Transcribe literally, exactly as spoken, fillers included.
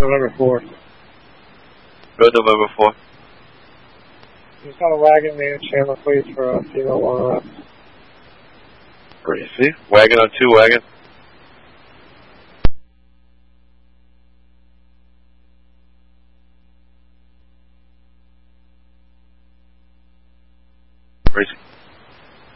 November four. Go November four. He's on a wagon named Chandler, please, for a female one up. Gracie. Wagon on two, wagon. Gracie.